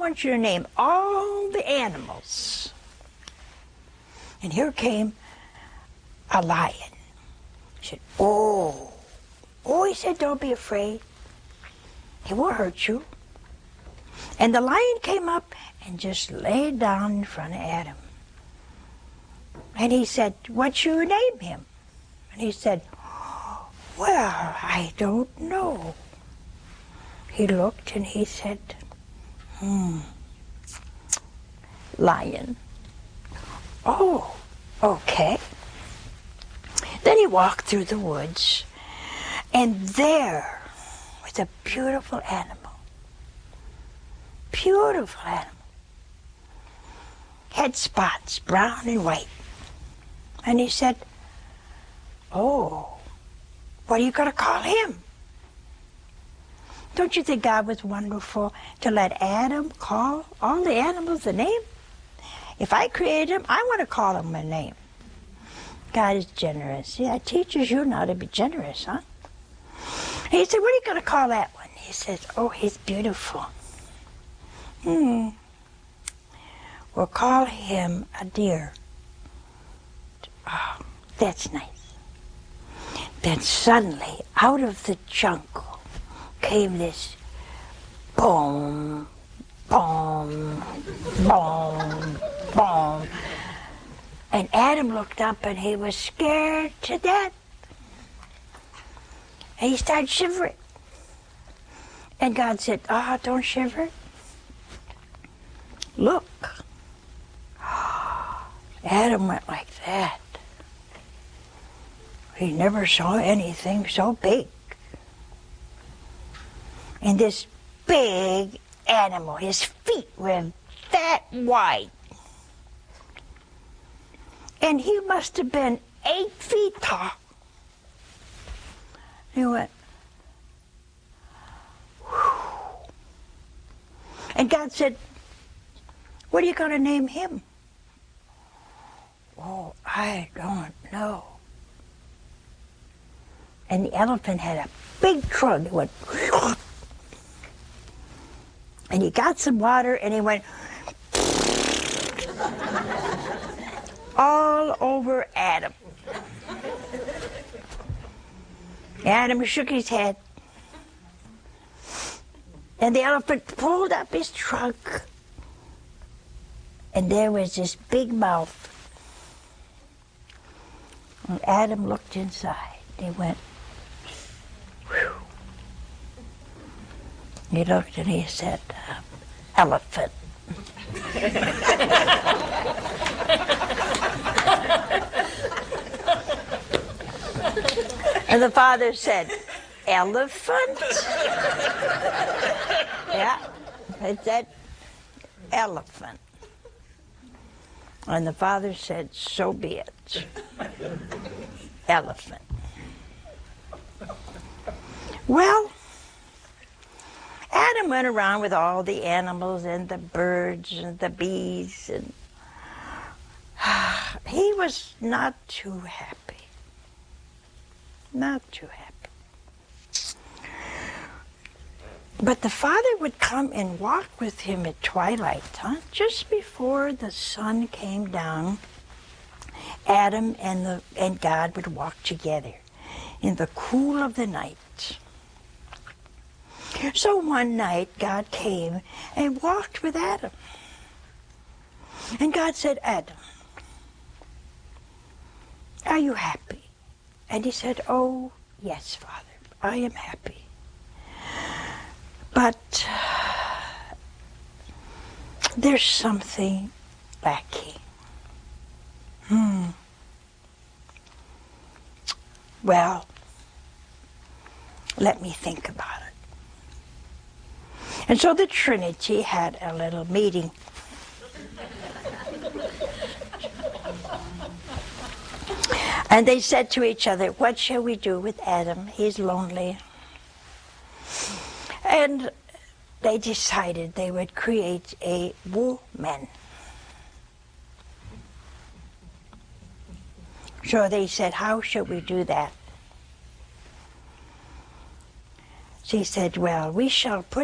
want you to name all the animals. And here came a lion. He said, oh, he said, don't be afraid. He won't hurt you. And the lion came up and just laid down in front of Adam. And he said, what should you name him? And he said, well, I don't know. He looked and he said, lion. Oh, okay. Then he walked through the woods, and there was a beautiful animal. Beautiful animal. Had spots, brown and white. And he said, oh, what are you going to call him? Don't you think God was wonderful to let Adam call all the animals a name? If I created him, I want to call him a name. God is generous. Yeah, it teaches you how to be generous, huh? He said, what are you going to call that one? He says, oh, he's beautiful. We'll call him a deer. Oh, that's nice. Then suddenly, out of the jungle, came this boom, boom, boom, boom. And Adam looked up and he was scared to death. And he started shivering. And God said, don't shiver. Look. Adam went like that. He never saw anything so big. And this big animal, his feet were that wide. And he must have been 8 feet tall. He went, whew. And God said, what are you going to name him? Oh, I don't know. And the elephant had a big trunk. It went, and he got some water and he went all over Adam. Adam shook his head. And the elephant pulled up his trunk. And there was this big mouth. And Adam looked inside. He went, whew. He looked and he said, elephant. And the father said, elephant? Yeah, it said elephant. And the father said, so be it. Elephant. Well, Adam went around with all the animals and the birds and the bees, and he was not too happy. Not too happy. But the father would come and walk with him at twilight, just before the sun came down. Adam and God would walk together in the cool of the night. So one night God came and walked with Adam. And God said, Adam, are you happy? And he said, oh, yes, Father, I am happy. But there's something lacking. Well, let me think about it. And so the Trinity had a little meeting. And they said to each other, what shall we do with Adam? He's lonely. And they decided they would create a woman. So they said, how shall we do that? She said, well, we shall put